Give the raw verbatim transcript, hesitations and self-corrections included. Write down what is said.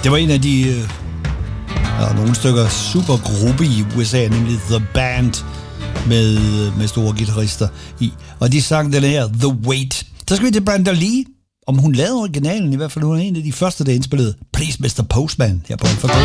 Det var en af de øh, ja, nogle stykker supergruppe i U S A, nemlig The Band, med, med store guitarister i. Og de sang den her, The Weight. Så skal vi til Brenda Lee, om hun lavede originalen, i hvert fald hun er en af de første, der indspillede Please mister Postman her på Alpha Go.